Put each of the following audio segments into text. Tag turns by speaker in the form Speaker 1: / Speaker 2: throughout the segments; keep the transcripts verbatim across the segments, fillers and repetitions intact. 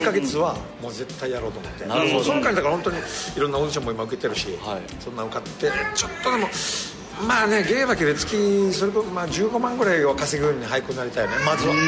Speaker 1: いっかげつはもう絶対やろうと思って、
Speaker 2: なるほど。
Speaker 1: その間だから本当にいろんなオーディションも今受けてるし、
Speaker 2: はい、
Speaker 1: そんな受かってちょっとでもまあね芸だけで月それこそまあじゅうごまんぐらいは稼ぐように俳句になりたいねまずは、うんうんうん、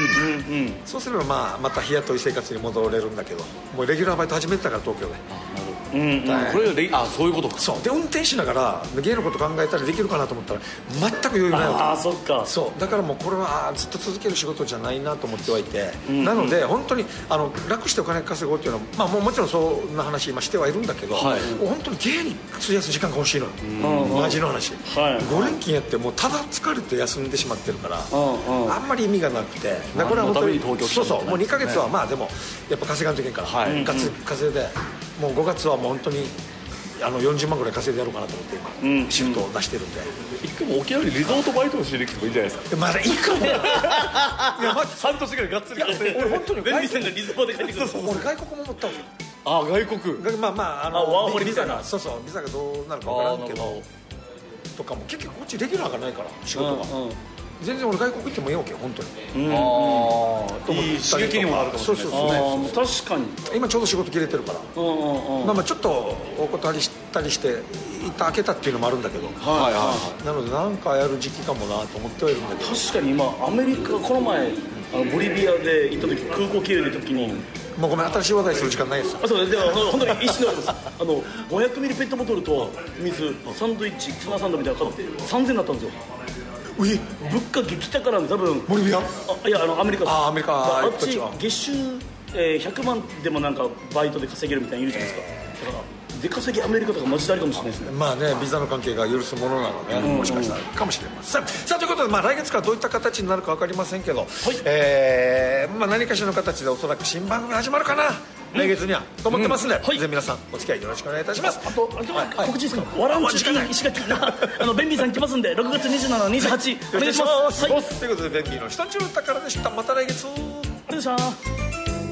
Speaker 1: そうすればまあまた日雇い生活に戻れるんだけどもうレギュラーバイト始めてたから東京で。
Speaker 2: あなるほど、うんうん、これレあそういうことか。
Speaker 1: そうで運転しながら芸のこと考えたらできるかなと思ったら全く余裕ないわけ。
Speaker 2: ああそっか。
Speaker 1: そうだからもうこれはずっと続ける仕事じゃないなと思ってはいて、うんうん、なので本当にあの楽してお金稼ごうっていうのは、まあ、もうもちろんそんな話今してはいるんだけど、はい、本当に芸に費やす時間が欲しいのよ、うん、マジの話、はい、ご連勤やってもうただ疲れて休んでしまってるから、うんうん、あんまり意味がなくてだこれは本当にそうそうもうにかげつはまあでもやっぱ稼がんといけんから、はい、ガツ稼いでもうごがつはもう本当にあのよんじゅうまんぐらい稼いでやろうかなと思って今、うん、シフトを出してるんで、
Speaker 2: 一回も沖縄にリゾートバイトをしてる人もいいんじゃないですか。
Speaker 1: まだいいかもいや、
Speaker 2: ま、半年ぐらいがっつり稼いで俺本当にベンビーさんがリゾートで帰ってくる。
Speaker 1: そうそう俺外国も持ったわけよ。
Speaker 2: ああ外国
Speaker 1: まあまああの
Speaker 2: あワーホリ
Speaker 1: ビザがそうそうビザがどうなるか分からんけどとかも結局こっちレギュラーがないから仕事が、うんうん、全然俺外国行ってもいいわけよ本当に、うん、あ
Speaker 2: あいい刺激にもなるかもしれない。そうそうそう確かに
Speaker 1: 今ちょうど仕事切れてるから、うんうんうん、まあまあちょっとお断りしたりして一旦開けたっていうのもあるんだけど、はいはいはい、なので何かやる時期かもなと思ってはいるんだけど。
Speaker 2: 確かに今アメリカこの前あのボリビアで行った時空港経由の時に
Speaker 1: もうごめん新しい話題する時間ないですよ。
Speaker 2: あそうでも本当に一瞬であのごひゃくミリペットボトルと水サンドイッチツナサンドみたいなの買ってさんぜんえんだったんですよ。物価激高なんで多分
Speaker 1: ボリビア
Speaker 2: あいやあのアメリカ
Speaker 1: あアメリカ
Speaker 2: あっち月収、えー、ひゃくまんでもなんかバイトで稼げるみたいなの言うじゃないですか。だから出稼ぎアメリカとかマジでありかもしれないですね。
Speaker 1: まあねビザの関係が許すものなので、ね、もしかしたらかもしれません。さあということで、まあ、来月からどういった形になるか分かりませんけど、はいえーまあ、何かしらの形でおそらく新番組始まるかな、うん、来月にはと思ってますんで、うんはい、ぜひ皆さんお付き合いよろしくお願いいたします。
Speaker 2: あとあと、はい、告知ですか。わらんち石垣あのベンビーさん来ますんでろくがつにじゅうしち、にじゅうはちお願いします。
Speaker 1: ということでベンビーの下中宝でした。また来月。
Speaker 2: ありがとうございました。